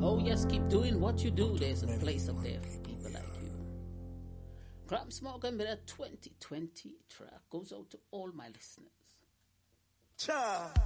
Oh yes, keep doing what you do. There's a place up there for people like you. Crab Smoke and that 2020 track goes out to all my listeners. Cha.